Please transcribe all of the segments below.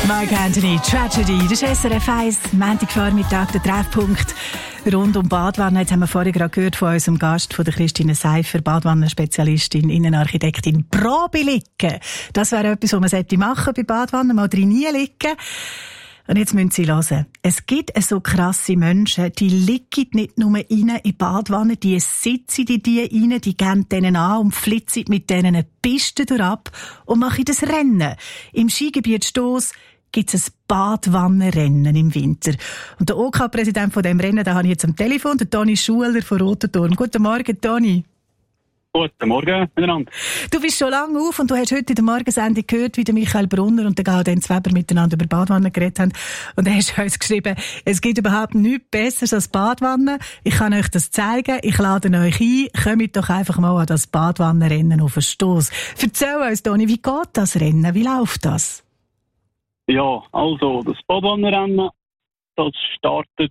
Mark Anthony, Tragedy. Das ist SRF 1, Montagvormittag, der Treffpunkt rund um Badwanne. Jetzt haben wir vorhin gerade gehört von unserem Gast, von der Christine Seifer, Badwannerspezialistin, Innenarchitektin. Probe liegen. Das wäre etwas, was man machen sollte bei Badwannen, mal drin liegen. Und jetzt müssen Sie hören. Es gibt so krasse Menschen, die liegen nicht nur rein in die Badwanne, die sitzen in die rein, die gehen denen an und flitzen mit denen eine Piste durchab und machen das Rennen. Im Skigebiet Stoss gibt es ein Badwannenrennen im Winter. Und der OK-Präsident von diesem Rennen, den habe ich jetzt am Telefon, der Toni Schuler von Rotenturm. Guten Morgen, Toni. Guten Morgen miteinander. Du bist schon lange auf und du hast heute in der Morgensendung gehört, wie der Michael Brunner und der Gaudenz Weber miteinander über Badwannen geredet haben. Und er hat uns geschrieben, es gibt überhaupt nichts Besseres als Badwannen. Ich kann euch das zeigen, ich lade euch ein. Kommt doch einfach mal an das Badwannenrennen auf den Stoss. Erzähl uns, Toni, wie geht das Rennen? Wie läuft das? Ja, also das Badwannenrennen, das startet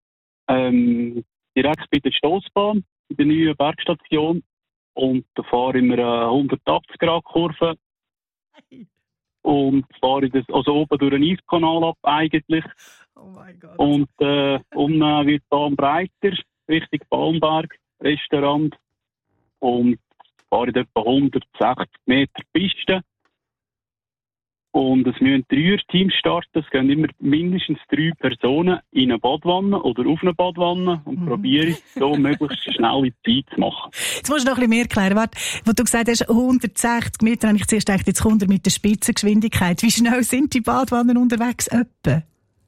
direkt bei der Stossbahn, bei der neuen Bergstation. Und da fahren wir eine 180-Grad-Kurve und fahren das, also oben durch den Eiskanal ab eigentlich. Oh mein Gott. Und unten wird die Bahn breiter, Richtung Balmberg, Restaurant. Und fahren etwa 160 Meter Piste. Und es müssen 3er-Teams starten. Es gehen immer mindestens 3 Personen in eine Badwanne oder auf eine Badwanne und probieren so möglichst schnelle Zeit zu machen. Jetzt musst du noch ein bisschen mehr erklären. Warte, wo du gesagt hast, 160 Meter, habe ich zuerst gedacht, jetzt kommt er mit der Spitzengeschwindigkeit. Wie schnell sind die Badwannen unterwegs? Etwa?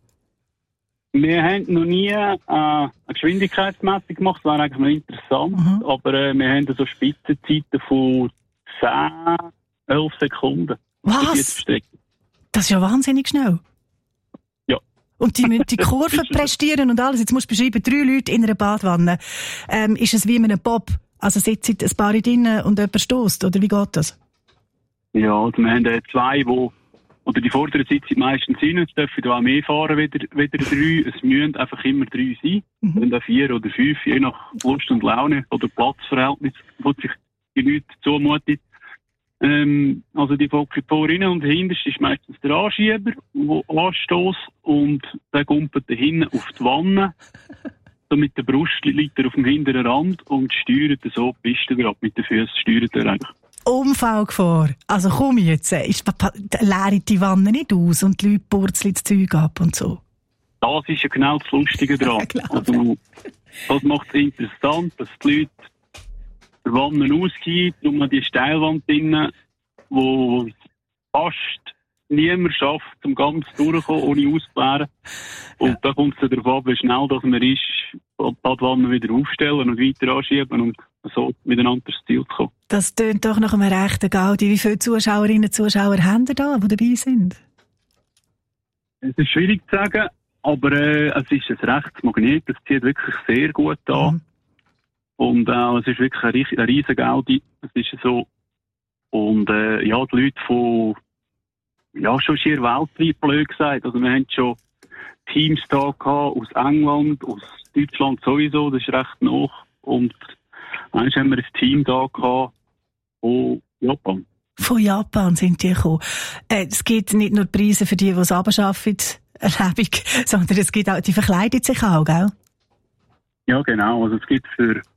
Wir haben noch nie eine Geschwindigkeitsmessung gemacht. Das wäre eigentlich mal interessant. Aber wir haben so Spitzenzeiten von 10, 11 Sekunden. Was? Das ist ja wahnsinnig schnell. Ja. Und die müssen die Kurven prestieren und alles. Jetzt musst du beschreiben, 3 Leute in einer Badwanne. Ist es wie in einem Bob? Also sitzen ein paar drinnen und jemand stößt, oder wie geht das? Ja, also wir haben 2, oder die vorderen sitzen meistens rein. Es dürfen auch mehr fahren, wieder 3. Es müssen einfach immer 3 sein. Wenn da 4 oder 5, je nach Lust und Laune oder Platzverhältnis, wo sich die Leute zumutet. Also die Focken vorne und hinterst ist meistens der Anschieber, der anstößt und der kumpelt da hinten auf die Wanne. So mit der Brust liegt er auf dem hinteren Rand und steuert so die Piste ab. Mit den Füßen steuert er eigentlich. Unfallgefahr. Also komm jetzt, leere die Wanne nicht aus und die Leute purzeln das Zeug ab und so. Das ist ja genau das Lustige daran. Also, das macht es interessant, dass die Leute der Wanne ausgibt, und man die Steilwand drinnen, wo fast niemand schafft, um ganz durchzukommen, ohne auszuleeren. Und da kommt es darauf ab, wie schnell dass man ist, die Badwanne wieder aufstellen und weiter anschieben und so miteinander ins Ziel zu kommen. Das tönt doch nach einem rechten Gaudi. Wie viele Zuschauerinnen und Zuschauer haben ihr da, die dabei sind? Es ist schwierig zu sagen, aber es ist ein rechtes Magnet. Das zieht wirklich sehr gut an. Und es ist wirklich ein riesen Gaudi. Es ist so. Und die Leute von schon schier weltweit, blöd gesagt. Also wir haben schon Teams da gehabt aus England, aus Deutschland sowieso, das ist recht nah. Und eigentlich haben wir ein Team da gehabt von Japan. Von Japan sind die gekommen. Es gibt nicht nur Preise für die es runterschaffen, Erlebung, sondern es gibt auch, die verkleiden sich auch, gell? Ja, genau. Also es gibt für